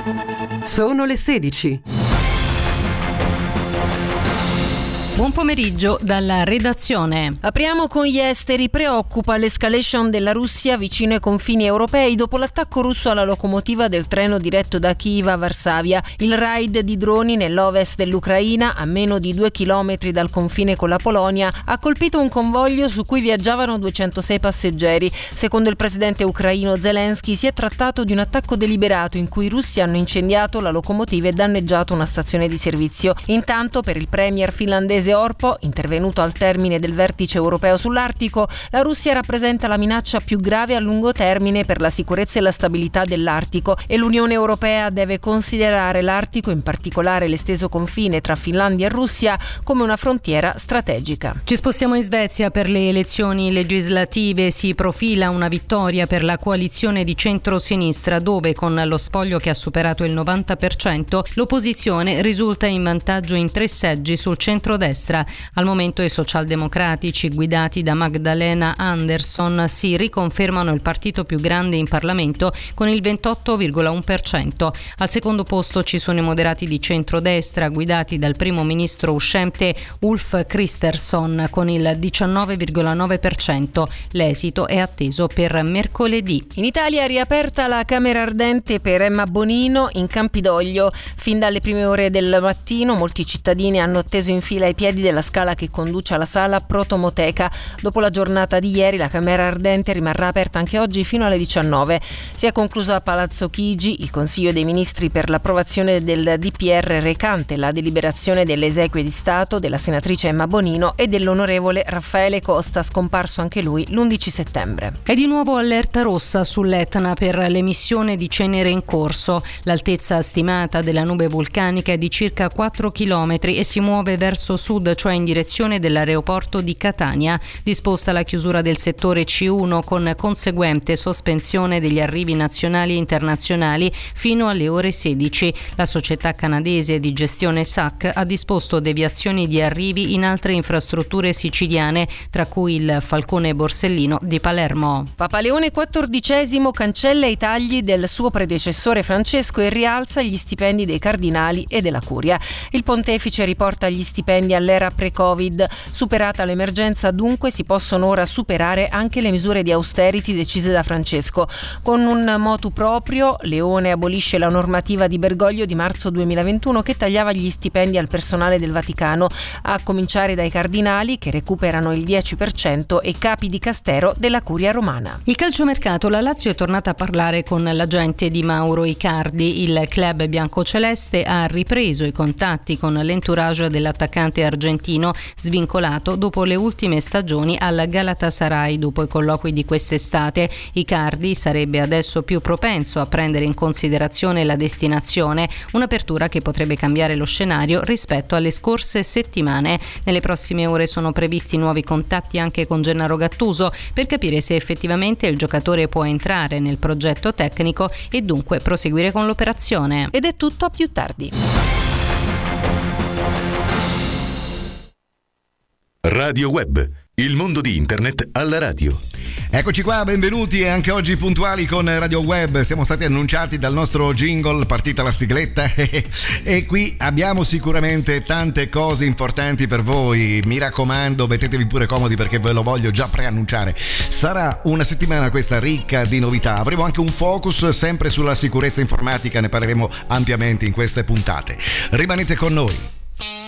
Sono le 16. Buon pomeriggio dalla redazione. Apriamo con gli esteri. Preoccupa l'escalation della Russia vicino ai confini europei dopo l'attacco russo alla locomotiva del treno diretto da Kiev a Varsavia. Il raid di droni nell'ovest dell'Ucraina, a meno di 2 chilometri dal confine con la Polonia, ha colpito un convoglio su cui viaggiavano 206 passeggeri. Secondo il presidente ucraino Zelensky si è trattato di un attacco deliberato in cui i russi hanno incendiato la locomotiva e danneggiato una stazione di servizio. Intanto, per il premier finlandese Orpo, intervenuto al termine del vertice europeo sull'Artico, la Russia rappresenta la minaccia più grave a lungo termine per la sicurezza e la stabilità dell'Artico e l'Unione Europea deve considerare l'Artico, in particolare l'esteso confine tra Finlandia e Russia, come una frontiera strategica. Ci spostiamo in Svezia. Per le elezioni legislative si profila una vittoria per la coalizione di centro-sinistra, dove con lo spoglio che ha superato il 90% l'opposizione risulta in vantaggio in 3 seggi sul centro-destra. Al momento i socialdemocratici guidati da Magdalena Andersson si riconfermano il partito più grande in Parlamento con il 28,1%. Al secondo posto ci sono i moderati di centrodestra guidati dal primo ministro uscente Ulf Kristersson con il 19,9%. L'esito è atteso per mercoledì. In Italia è riaperta la Camera Ardente per Emma Bonino in Campidoglio. Fin dalle prime ore del mattino molti cittadini hanno atteso in fila ai piedi della scala che conduce alla sala Protomoteca. Dopo la giornata di ieri la Camera Ardente rimarrà aperta anche oggi fino alle 19. Si è concluso a Palazzo Chigi il Consiglio dei Ministri per l'approvazione del DPR recante la deliberazione delle esequie di Stato della senatrice Emma Bonino e dell'onorevole Raffaele Costa, scomparso anche lui l'11 settembre. È di nuovo allerta rossa sull'Etna per l'emissione di cenere in corso. L'altezza stimata della nube vulcanica è di circa 4 chilometri e si muove verso sud, cioè in direzione dell'aeroporto di Catania. Disposta la chiusura del settore C1 con conseguente sospensione degli arrivi nazionali e internazionali fino alle ore 16. La società canadese di gestione SAC ha disposto deviazioni di arrivi in altre infrastrutture siciliane, tra cui il Falcone Borsellino di Palermo. Papa Leone XIV cancella i tagli del suo predecessore Francesco e rialza gli stipendi dei cardinali e della curia. Il pontefice riporta gli stipendi all'era pre-Covid. Superata l'emergenza, dunque, si possono ora superare anche le misure di austerity decise da Francesco. Con un motu proprio, Leone abolisce la normativa di Bergoglio di marzo 2021 che tagliava gli stipendi al personale del Vaticano, a cominciare dai cardinali che recuperano il 10% e capi di Castero della Curia Romana. Il calciomercato. La Lazio è tornata a parlare con l'agente di Mauro Icardi. Il club biancoceleste ha ripreso i contatti con l'entourage dell'attaccante argentino, svincolato dopo le ultime stagioni al Galatasaray. Dopo i colloqui di quest'estate, Icardi sarebbe adesso più propenso a prendere in considerazione la destinazione, un'apertura che potrebbe cambiare lo scenario rispetto alle scorse settimane. Nelle prossime ore sono previsti nuovi contatti anche con Gennaro Gattuso per capire se effettivamente il giocatore può entrare nel progetto tecnico e dunque proseguire con l'operazione. Ed è tutto, a più tardi. Radio Web, il mondo di internet alla radio. Eccoci qua, benvenuti e anche oggi puntuali con Radio Web. Siamo stati annunciati dal nostro jingle, partita la sigletta e qui abbiamo sicuramente tante cose importanti per voi. Mi raccomando, mettetevi pure comodi perché ve lo voglio già preannunciare. Sarà una settimana questa ricca di novità. Avremo anche un focus sempre sulla sicurezza informatica, ne parleremo ampiamente in queste puntate. Rimanete con noi.